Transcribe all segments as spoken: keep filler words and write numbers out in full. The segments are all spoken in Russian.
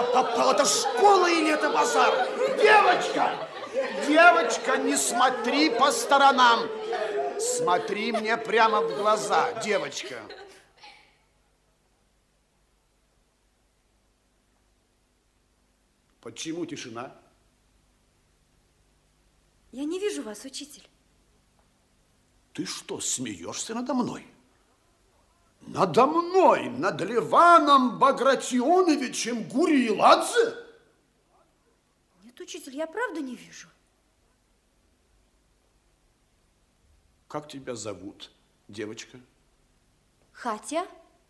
попал. Это школа или это базар? Девочка! Девочка, не смотри по сторонам. Смотри мне прямо в глаза, девочка. Почему тишина? Я не вижу вас, учитель. Ты что, смеешься надо мной? Надо мной, над Леваном Багратионовичем Гуриеладзе? Нет, учитель, я правда не вижу. Как тебя зовут, девочка? Хатя.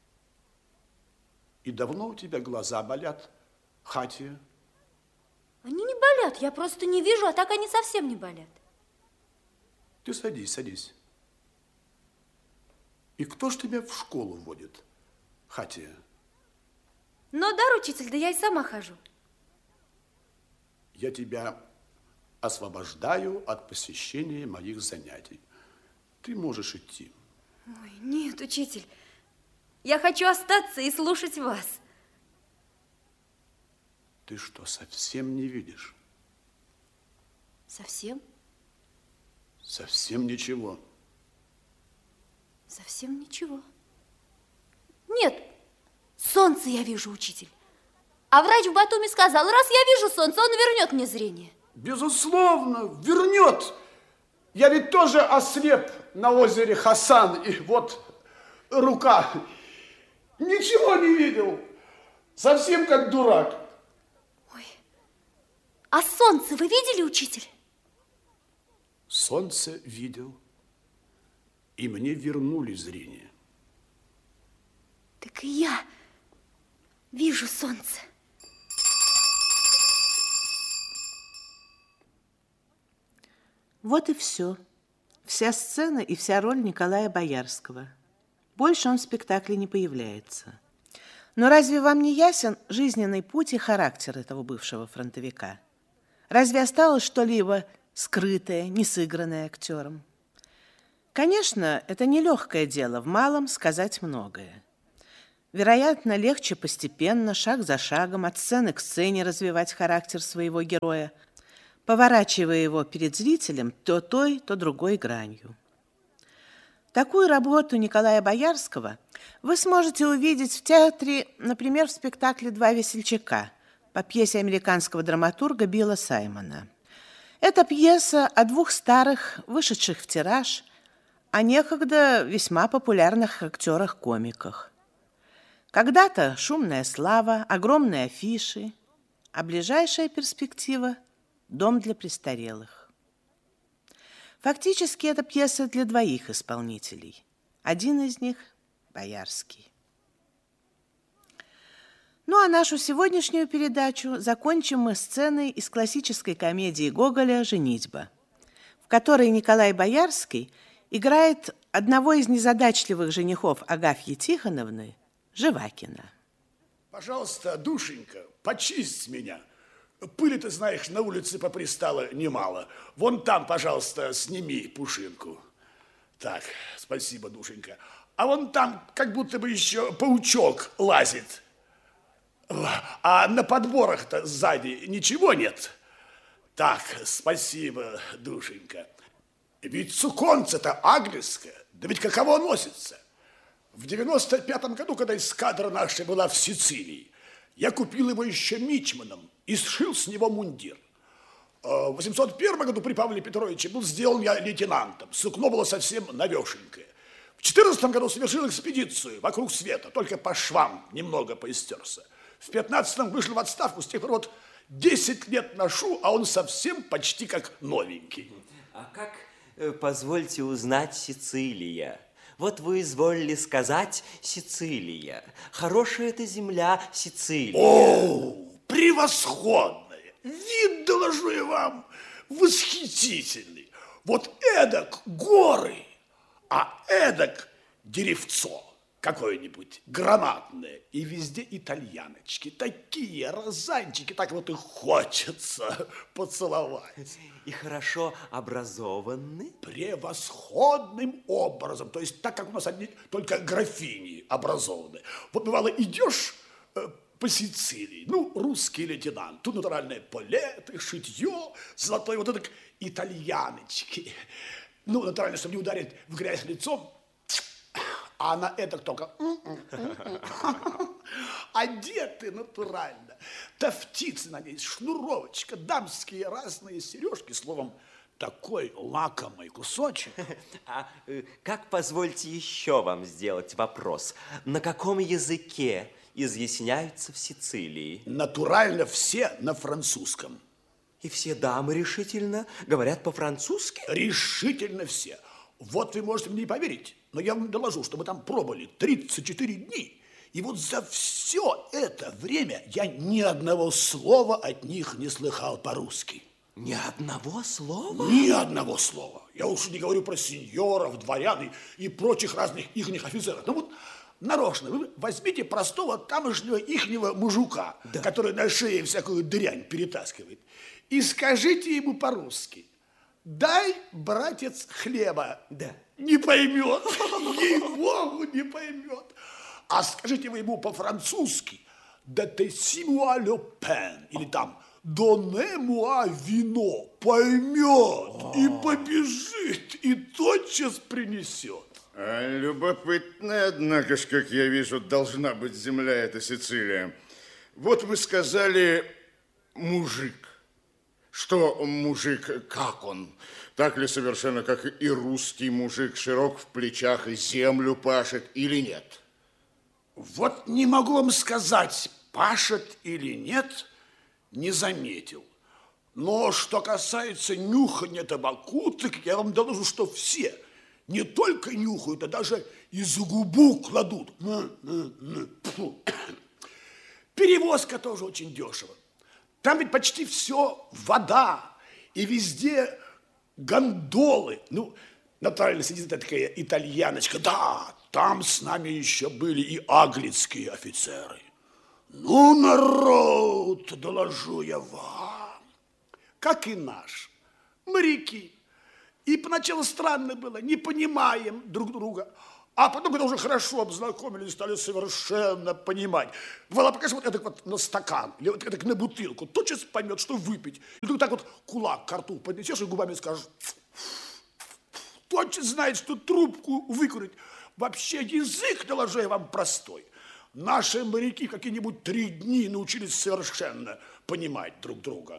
И давно у тебя глаза болят, Хатия? Они не болят, я просто не вижу, а так они совсем не болят. Ты садись, садись. И кто ж тебя в школу водит, Хатия? Ну, дар, учитель, да я и сама хожу. Я тебя освобождаю от посещения моих занятий. Ты можешь идти. Ой, нет, учитель, я хочу остаться и слушать вас. Ты что, совсем не видишь? Совсем? Совсем ничего. Совсем ничего. Нет, солнце я вижу, учитель. А врач в Батуми сказал, раз я вижу солнце, он вернет мне зрение. Безусловно, вернет. Я ведь тоже ослеп на озере Хасан, и вот рука. Ничего не видел. Совсем как дурак. Ой, а солнце вы видели, учитель? Солнце видел. И мне вернули зрение. Так и я вижу солнце. Вот и все. Вся сцена и вся роль Николая Боярского. Больше он в спектакле не появляется. Но разве вам не ясен жизненный путь и характер этого бывшего фронтовика? Разве осталось что-либо скрытое, не сыгранное актером? Конечно, это нелегкое дело в малом сказать многое. Вероятно, легче постепенно, шаг за шагом, от сцены к сцене развивать характер своего героя, поворачивая его перед зрителем то той, то другой гранью. Такую работу Николая Боярского вы сможете увидеть в театре, например, в спектакле «Два весельчака» по пьесе американского драматурга Билла Саймона. Это пьеса о двух старых, вышедших в тираж, о некогда весьма популярных актерах-комиках. Когда-то шумная слава, огромные афиши, а ближайшая перспектива – дом для престарелых. Фактически это пьеса для двоих исполнителей. Один из них – Боярский. Ну а нашу сегодняшнюю передачу закончим мы сценой из классической комедии Гоголя «Женитьба», в которой Николай Боярский играет одного из незадачливых женихов Агафьи Тихоновны, Живакина. Пожалуйста, душенька, почисть меня. Пыли, ты знаешь, на улице попристало немало. Вон там, пожалуйста, сними пушинку. Так, спасибо, душенька. А вон там как будто бы еще паучок лазит. А на подборах-то сзади ничего нет? Так, спасибо, душенька. Ведь суконце-то английское, да ведь каково носится? В девяносто пятом году, когда эскадра наша была в Сицилии, я купил его еще мичманом и сшил с него мундир. В восемьсот первом году при Павле Петровиче был сделан я лейтенантом. Сукно было совсем новешенькое. В четырнадцатом году совершил экспедицию вокруг света, только по швам немного поистерся. В пятнадцатом вышел в отставку, с тех пор вот десять лет ношу, а он совсем почти как новенький. А как, позвольте узнать, Сицилия? Вот вы изволили сказать Сицилия. Хорошая эта земля Сицилия. О, превосходная! Вид, доложу я вам, восхитительный. Вот эдак горы, а эдак деревцо какое-нибудь гранатное. И везде итальяночки, такие розанчики, так вот и хочется поцеловать. И хорошо образованы? Превосходным образом. То есть так, как у нас одни только графини образованы. Вот бывало, идешь по Сицилии. Ну, русский лейтенант. Тут натуральное полеты, шитье, золотой вот этот итальяночки. Ну, натурально, чтобы не ударить в грязь лицом. А на это только... Одеты натурально. Тафтицы на ней, шнуровочка, дамские разные сережки. Словом, такой лакомый кусочек. А э, как, позвольте еще вам сделать вопрос, на каком языке изъясняются в Сицилии? Натурально все на французском. И все дамы решительно говорят по-французски? Решительно все. Вот вы можете мне не поверить, но я вам доложу, что мы там пробыли тридцать четыре дни. И вот за все это время я ни одного слова от них не слыхал по-русски. Ни одного слова? Ни одного слова. Я уж не говорю про сеньоров, дворян и, и прочих разных ихних офицеров. Ну вот нарочно вы возьмите простого тамошнего ихнего мужика, да, который на шее всякую дрянь перетаскивает, и скажите ему по-русски: дай, братец, хлеба. Да. Не поймет. Ей-богу, не поймет. А скажите вы ему по-французски: «Donnez-moi le pain», или там «Donnez-moi вино», поймет и побежит, и тотчас принесет. А любопытная, однако ж, как я вижу, должна быть земля эта Сицилия. Вот вы сказали «мужик». Что мужик, как он? Так ли совершенно, как и русский мужик, широк в плечах и землю пашет, или нет? Вот не могу вам сказать, пашет или нет, не заметил. Но что касается нюхания табаку, так я вам доложу, что все не только нюхают, а даже и за губу кладут. Перевозка тоже очень дешево. Там ведь почти все вода, и везде гондолы. Ну, натурально сидит такая итальяночка. Да, там с нами еще были и аглицкие офицеры. Ну, народ, доложу я вам, как и наш, моряки. И поначалу странно было, не понимаем друг друга. А потом, когда уже хорошо обзнакомились, стали совершенно понимать. Вала, покажи вот это вот на стакан, или вот это на бутылку, тотчас поймет, что выпить. И ты так вот кулак к рту поднесешь и губами скажешь, тотчас знает, что трубку выкурить. Вообще язык, доложу я вам, простой. Наши моряки какие-нибудь три дни научились совершенно понимать друг друга.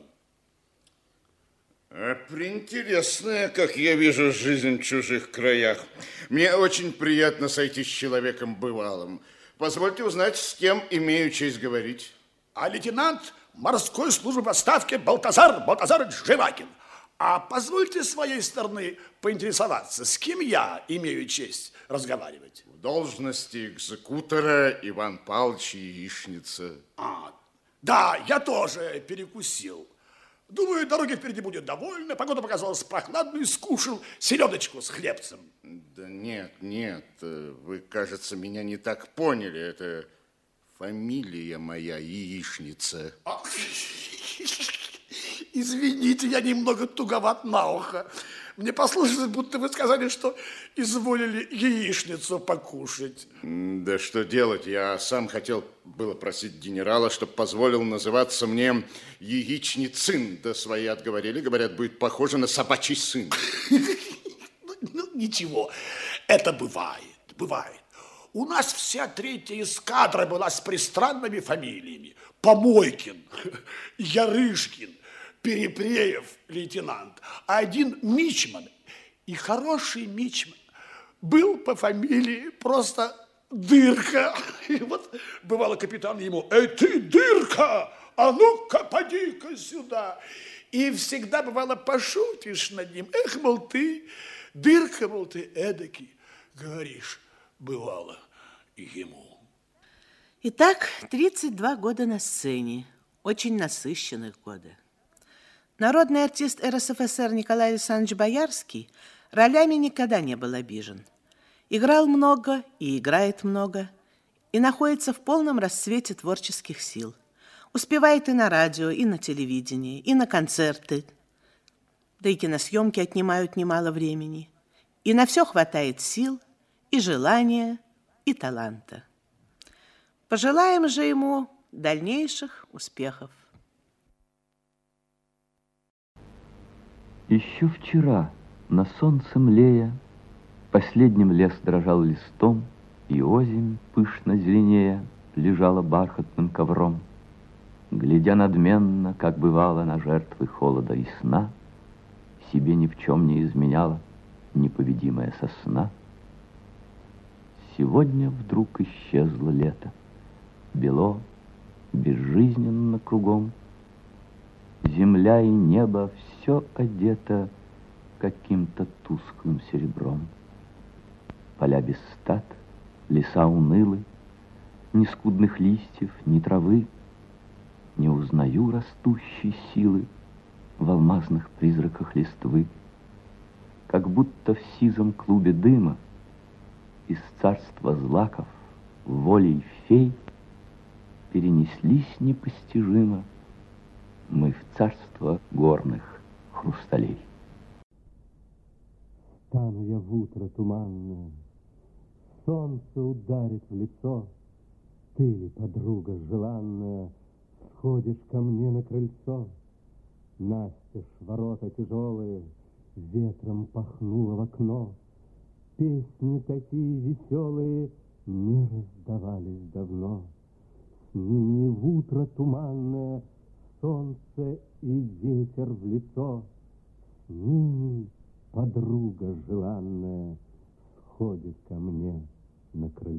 А приинтересная, как я вижу, жизнь в чужих краях. Мне очень приятно сойти с человеком бывалым. Позвольте узнать, с кем имею честь говорить. А лейтенант морской службы в отставке Балтазар Балтазарович Живакин. А позвольте с своей стороны поинтересоваться, с кем я имею честь разговаривать. В должности экзекутора Иван Павлович Яичница. А, да, я тоже перекусил. Думаю, дороги впереди будет довольно. Погода показалась прохладной, скушал селедочку с хлебцем. Да нет, нет, вы, кажется, меня не так поняли. Это фамилия моя Яичница. А, извините, я немного туговат на ухо. Мне послышалось, будто вы сказали, что изволили яичницу покушать. Да что делать, я сам хотел было просить генерала, чтобы позволил называться мне Яичницын. Да свои отговорили, говорят, будет похоже на собачий сын. Ну, ничего, это бывает, бывает. У нас вся третья эскадра была с пристранными фамилиями. Помойкин, Ярышкин, Перепреев, лейтенант, а один мичман, и хороший мичман, был по фамилии просто Дырка. И вот бывало капитан ему: «Эй, ты, Дырка, а ну-ка, поди-ка сюда». И всегда бывало пошутишь над ним: «Эх, мол, ты, Дырка, мол, ты эдакий», говоришь, бывало ему. Итак, тридцать два года на сцене, очень насыщенных года. Народный артист эр эс эф эс эр Николай Александрович Боярский ролями никогда не был обижен. Играл много и играет много, и находится в полном расцвете творческих сил. Успевает и на радио, и на телевидении, и на концерты. Да и киносъемки отнимают немало времени. И на все хватает сил, и желания, и таланта. Пожелаем же ему дальнейших успехов. Еще вчера на солнце млея последним лес дрожал листом, и озимь, пышно зеленея, лежала бархатным ковром. Глядя надменно, как бывало, на жертвы холода и сна, себе ни в чем не изменяла непобедимая сосна. Сегодня вдруг исчезло лето, бело, безжизненно кругом. Земля и небо все одето каким-то тусклым серебром. Поля без стад, леса унылы, ни скудных листьев, ни травы. Не узнаю растущей силы в алмазных призраках листвы. Как будто в сизом клубе дыма из царства злаков волей фей перенеслись непостижимо мы в царство горных хрусталей. Стану я в утро туманное, солнце ударит в лицо. Ты ли, подруга желанная, сходишь ко мне на крыльцо? Настежь ворота тяжелые, ветром пахнуло в окно. Песни такие веселые не раздавались давно. С ними в утро туманное солнце и ветер в лицо. С ними, подруга желанная, сходит ко мне на крыльцо.